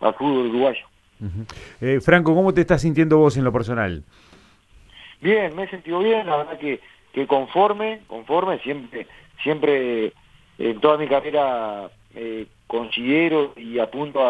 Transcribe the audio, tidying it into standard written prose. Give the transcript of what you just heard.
al fútbol uruguayo. Ujú. Franco, ¿cómo te estás sintiendo vos en lo personal? Bien, me he sentido bien, la verdad que conforme, siempre en toda mi carrera considero y apunto